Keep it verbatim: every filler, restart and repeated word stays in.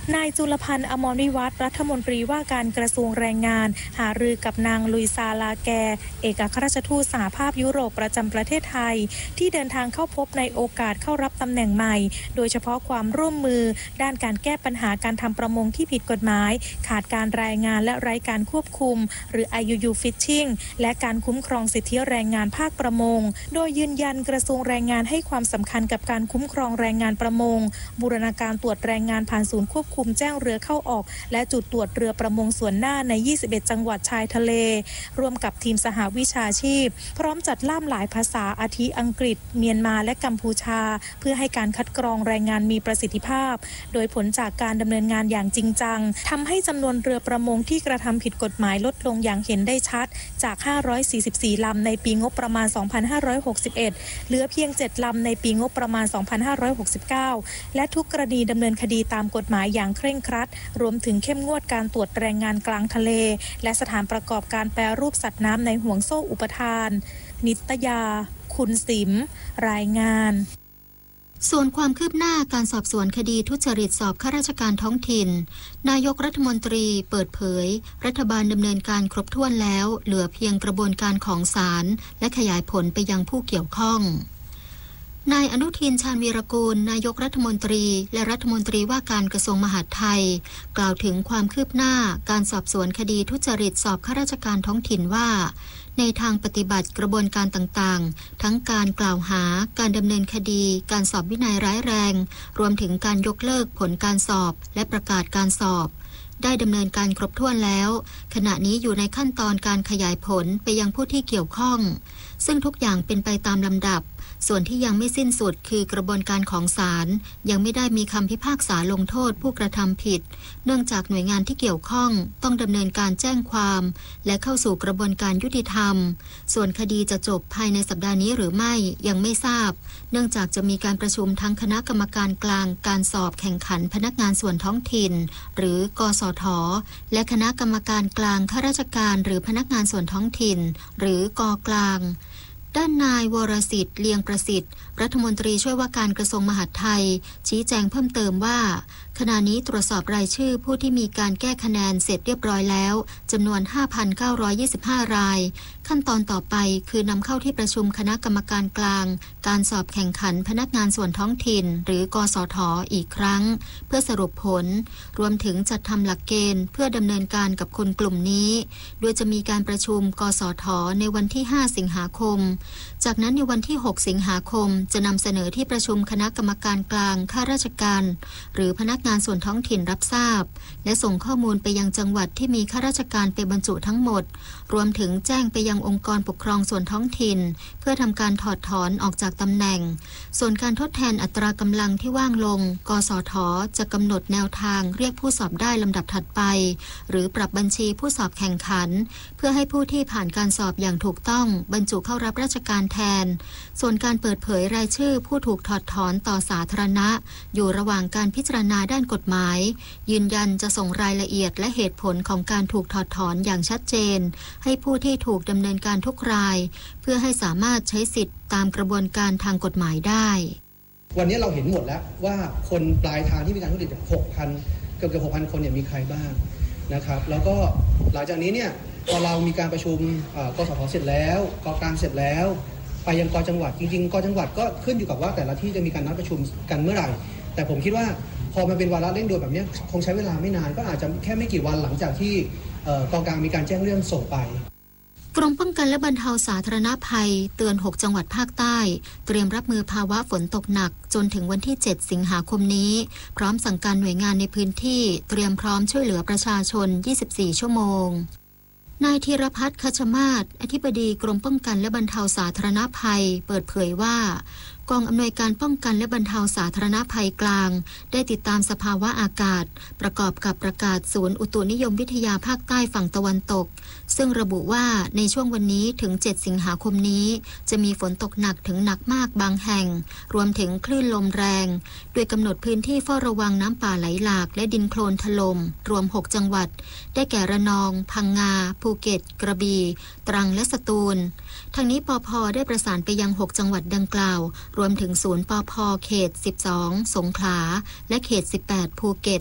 นายจุลพันธ์อมรวิวัฒน์รัฐมนตรีว่าการกระทรวงแรงงานหารือกับนางลุยซาลาแกเอกอัครราชทูตสหภาพยุโรปประจำประเทศไทยที่เดินทางเข้าพบในโอกาสเข้ารับตำแหน่งใหม่โดยเฉพาะความร่วมมือด้านการแก้ปัญหาการทำประมงที่ผิดกฎหมายขาดการรายงานและไร้การควบคุมหรือ ไอ ยู ยู Fishing และการคุ้มครองสิทธิแรงงานภาคประมงโดยยืนยันกระทรวงแรงงานให้ความสำคัญกับการคุ้มครองแรงงานประมงบูรณาการตรวจแรงงานผ่านศูนย์ควบคุมแจ้งเรือเข้าออกและจุดตรวจเรือประมงส่วนหน้าในยี่สิบเอ็ดจังหวัดชายทะเลร่วมกับทีมสหวิชาชีพพร้อมจัดล่ามหลายภาษาอาทิอังกฤษเมียนมาและกัมพูชาเพื่อให้การคัดกรองแรงงานมีประสิทธิภาพโดยผลจากการดำเนินงานอย่างจริงจังทำให้จำนวนเรือประมงที่กระทำผิดกฎหมายลดลงอย่างเห็นได้ชัดจากห้าร้อยสี่สิบสี่ลำในปีงบประมาณสองพันห้าร้อยหกสิบเอ็ดเหลือเพียงเจ็ดลำในปีงบประมาณสองพันห้าร้อยหกสิบเก้าและทุกกรณีดำเนินคดีตามกฎหมายอย่างเคร่งครัดรวมถึงเข้มงวดการตรวจแรงงานกลางทะเลและสถานประกอบการแปรรูปสัตว์น้ำในห่วงโซ่อุปทานนิตยาคุณสิมรายงานส่วนความคืบหน้าการสอบสวนคดีทุจริตสอบข้าราชการท้องถิ่นนายกรัฐมนตรีเปิดเผยรัฐบาลดำเนินการครบถ้วนแล้วเหลือเพียงกระบวนการของศาลและขยายผลไปยังผู้เกี่ยวข้องนายอนุทินชาญวีรกูลนายกรัฐมนตรีและรัฐมนตรีว่าการกระทรวงมหาดไทยกล่าวถึงความคืบหน้าการสอบสวนคดีทุจริตสอบข้าราชการท้องถิ่นว่าในทางปฏิบัติกระบวนการต่างๆทั้งการกล่าวหาการดำเนินคดีการสอบวินัยร้ายแรงรวมถึงการยกเลิกผลการสอบและประกาศการสอบได้ดำเนินการครบถ้วนแล้วขณะนี้อยู่ในขั้นตอนการขยายผลไปยังผู้ที่เกี่ยวข้องซึ่งทุกอย่างเป็นไปตามลำดับส่วนที่ยังไม่สิ้นสุดคือกระบวนการของศาลยังไม่ได้มีคำพิพากษาลงโทษผู้กระทำผิดเนื่องจากหน่วยงานที่เกี่ยวข้องต้องดำเนินการแจ้งความและเข้าสู่กระบวนการยุติธรรมส่วนคดีจะจบภายในสัปดาห์นี้หรือไม่ยังไม่ทราบเนื่องจากจะมีการประชุมทั้งคณะกรรมการกลางการสอบแข่งขันพนักงานส่วนท้องถิ่นหรือกสท.และคณะกรรมการกลางข้าราชการหรือพนักงานส่วนท้องถิ่นหรือกกลางด้านนายวรสิทธิ์เลียงประสิทธิ์รัฐมนตรีช่วยว่าการกระทรวงมหาดไทยชี้แจงเพิ่มเติมว่าขณะนี้ตรวจสอบรายชื่อผู้ที่มีการแก้คะแนนเสร็จเรียบร้อยแล้วจำนวน ห้าพันเก้าร้อยยี่สิบห้า รายขั้นตอนต่อไปคือนำเข้าที่ประชุมคณะกรรมการกลางการสอบแข่งขันพนักงานส่วนท้องถิ่นหรือกสท.อีกครั้งเพื่อสรุปผลรวมถึงจัดทำหลักเกณฑ์เพื่อดำเนินการกับคนกลุ่มนี้โดยจะมีการประชุมกสท.ในวันที่ห้าสิงหาคมจากนั้นในวันที่หกสิงหาคมจะนำเสนอที่ประชุมคณะกรรมการกลางข้าราชการหรือพนักงานส่วนท้องถิ่นรับทราบและส่งข้อมูลไปยังจังหวัดที่มีข้าราชการไปบรรจุทั้งหมดรวมถึงแจ้งไปยังองค์กรปกครองส่วนท้องถิ่นเพื่อทำการถอดถอนออกจากตำแหน่งส่วนการทดแทนอัตรากำลังที่ว่างลงกสท.จะกำหนดแนวทางเรียกผู้สอบได้ลำดับถัดไปหรือปรับบัญชีผู้สอบแข่งขันเพื่อให้ผู้ที่ผ่านการสอบอย่างถูกต้องบรรจุเข้ารับราชการแทนส่วนการเปิดเผยรายชื่อผู้ถูกถอดถอนต่อสาธารณะอยู่ระหว่างการพิจารณาด้านกฎหมายยืนยันจะส่งรายละเอียดและเหตุผลของการถูกถอดถอนอย่างชัดเจนให้ผู้ที่ถูกดำเนินการทุกรายเพื่อให้สามารถใช้สิทธิ์ตามกระบวนการทางกฎหมายได้วันนี้เราเห็นหมดแล้วว่าคนปลายทางที่มีการทุจริต หกพัน เกือบเกือบ หกพัน คนเนี่ยมีใครบ้างนะครับแล้วก็หลังจากนี้เนี่ยพอเรามีการประชุมกสท.เสร็จแล้วกกลางเสร็จแล้วไปยังกจังหวัดจริงๆกจังหวัดก็ขึ้นอยู่กับว่าแต่ละที่จะมีการนัดประชุมกันเมื่อไหร่แต่ผมคิดว่าพอมันเป็นวาระเร่งด่วนแบบนี้คงใช้เวลาไม่นานก็อาจจะแค่ไม่กี่วันหลังจากที่กองกลางมีการแจ้งเรื่องส่งไปกรมป้องกันและบรรเทาสาธารณภัยเตือนหกจังหวัดภาคใต้เตรียมรับมือภาวะฝนตกหนักจนถึงวันที่เจ็ดสิงหาคมนี้พร้อมสั่งการหน่วยงานในพื้นที่เตรียมพร้อมช่วยเหลือประชาชนยี่สิบสี่ชั่วโมงนายธีรพัฒน์ คชมาศอธิบดีกรมป้องกันและบรรเทาสาธารณภัยเปิดเผยว่ากองอำนวยการป้องกันและบรรเทาสาธารณภัยกลางได้ติดตามสภาวะอากาศประกอบกับประกาศศูนย์อุตุนิยมวิทยาภาคใต้ฝั่งตะวันตกซึ่งระบุว่าในช่วงวันนี้ถึงเจ็ดสิงหาคมนี้จะมีฝนตกหนักถึงหนักมากบางแห่งรวมถึงคลื่นลมแรงโดยกำหนดพื้นที่เฝ้าระวังน้ำป่าไหลหลากและดินโคลนถล่มรวมหกจังหวัดได้แก่ระนองพังงาภูเก็ตกระบี่ตรังและสตูลทางนี้ปภ.ได้ประสานไปยังหกจังหวัดดังกล่าวรวมถึงศูนย์ปภ.เขตสิบสองสงขลาและเขตสิบแปดภูเก็ต